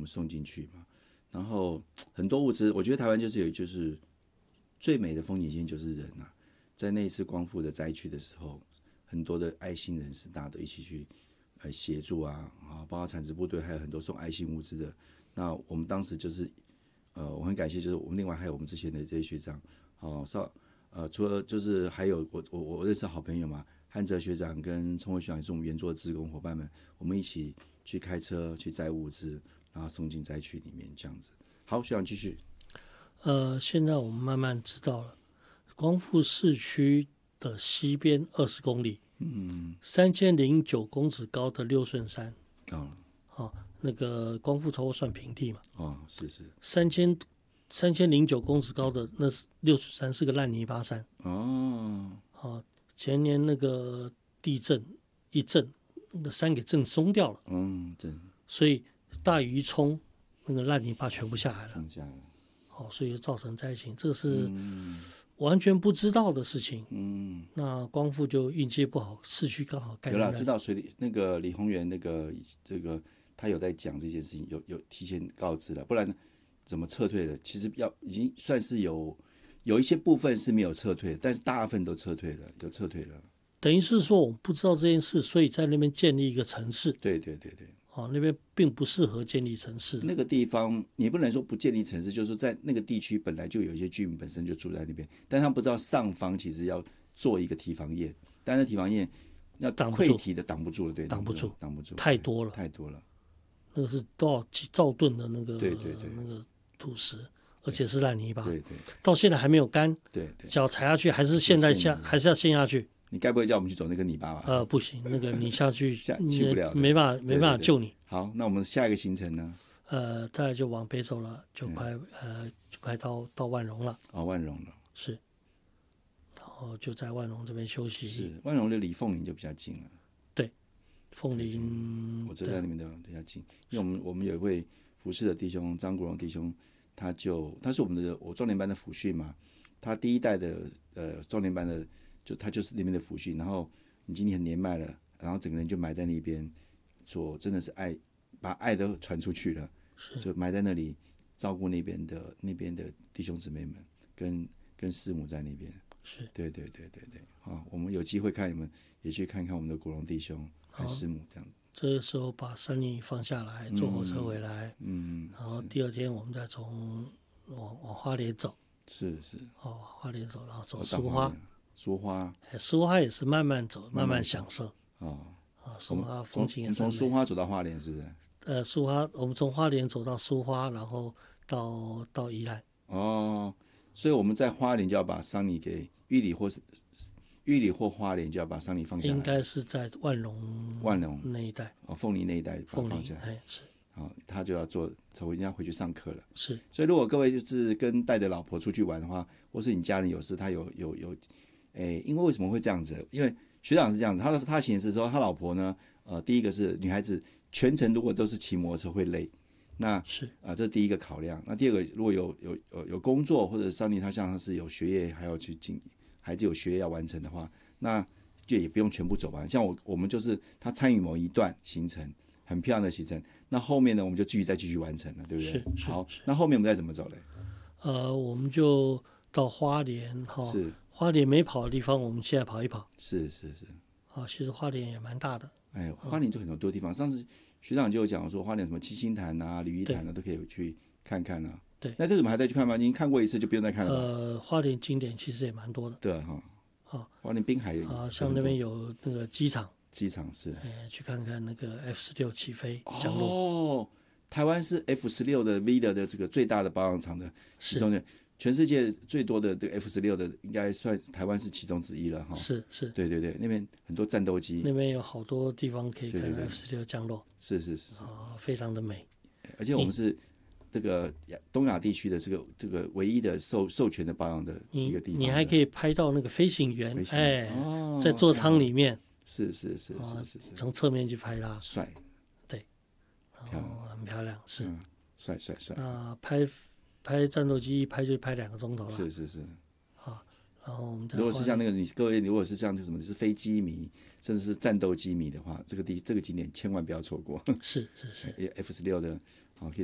们送进去嘛。然后很多物资，我觉得台湾就是最美的风景线就是人啊。在那一次光复的灾区的时候，很多的爱心人士大家都一起去协助啊，包括产值部队，还有很多送爱心物资的。那我们当时就是我很感谢，就是我们另外还有我们之前的这些学长，除了就是还有我认识好朋友嘛，汉哲学长跟聪慧学长也是我们原作的志工伙伴们，我们一起去开车去载物资，然后送进灾区里面这样子。好，学长继续。 现在我们慢慢知道了，光复市区的西边20公里，3009公尺高的六顺山，那个光复超过算平地嘛， 是 3009公尺高的那六顺山是个烂泥巴山，前年那个地震一震，那个山给震松掉了，所以大雨一冲，那个烂泥巴全部下来了，所以就造成灾情，这是完全不知道的事情。那光复就运气不好，市区刚好盖在那里。 有啦，知道水里那个李宏源这个他有在讲这件事情，有提前告知了，不然怎么撤退的？其实已经算是有一些部分是没有撤退，但是大部分都撤退了，有撤退了。 等于是说我们不知道这件事，所以在那边建立一个城市。 对。 那边并不适合建立城市。 那个地方你不能说不建立城市，就是说在那个地区本来就有一些居民本身就住在那边，但他们不知道上方其实要做一个堤防堰，但是堤防堰要溃堤的挡不住了，对，挡不住，太多了。那个是多少几兆吨的那个那个土石，而且是烂泥巴，对，到现在还没有干，对，脚踩下去还是现在还是要陷下去。 你该不会叫我们去走那个泥巴吧？ 不行，那个你下去去不了， 没办法救你。 好，那我们下一个行程呢？ 再来就往北走了，就快到万荣了。 万荣了， 是，然后就在万荣这边休息。 是，万荣的离凤林就比较近了。 对，凤林， 我知道你们的比较近，因为我们有一位服侍的弟兄张国荣弟兄，他是我壮年班的辅训嘛，他第一代的壮年班的。他就是那边的辅训，然后你今年很年迈了，然后整个人就埋在那边，真的是把爱都传出去了，就埋在那里照顾那边的弟兄姊妹们，跟师母在那边。是，对。我们有机会看你们，也去看看我们的国荣弟兄和师母这样。 这个时候把山里放下来，坐火车回来，然后第二天我们再往花莲走。 是。 花莲走，然后走苏花。 苏花也是慢慢走，慢慢享受。苏花风景也是。 从苏花走到花莲是不是？ 苏花，我们从花莲走到苏花，然后到宜兰。 所以我们在花莲就要把丧礼给玉里或花莲就要把丧礼放下来。 应该是在万荣那一带。 凤梨那一带把它放下来。 是。 他就要人家回去上课了。 是。 所以如果各位就是带着老婆出去玩的话，或是你家人有事，他有。因为什么会这样子？因为学长是这样子，他显示说他老婆呢，第一个是女孩子全程如果都是骑摩托车会累，那是这是第一个考量。那第二个，如果有工作或者上面他像是有学业还要去孩子有学业要完成的话，那就也不用全部走完。像我们就是他参与某一段行程，很漂亮的行程，那后面呢我们就再继续完成了，对不对？ 是。 好，那后面我们再怎么走嘞？ 我们就到花莲是。 花莲没跑的地方，我们现在跑一跑。 是。 其实花莲也蛮大的。 花莲就很多地方。上次学长就有讲说，花莲什么七星潭啊、鲤鱼潭啊，都可以去看看啊。 对。 那这怎么还在去看吗？已经看过一次，就不用再看了。 花莲景点其实也蛮多的。 对花莲滨海像那边有那个机场是。 去看看那个 F16起飞降落。 台湾是 F16的 V 的这个最大的保养厂的其中的。全世界最多的这个 F16的，应该算台湾是其中之一了哈。是。对，那边很多战斗机， 那边有好多地方可以看 F16 降落。 是。 非常的美。 而且我们是这个东亚地区的这个唯一的授权的保养的一个地方。 你还可以拍到那个飞行员，在座舱里面。 是。 从侧面去拍他， 帅。 对，很漂亮，是。 帅。 那拍战斗机一拍就拍2个钟头了。 是。 然后我们如果是像那个各位，如果是像什么是飞机迷，甚至是战斗机迷的话，这个景点千万不要错过。 是。 F16的可以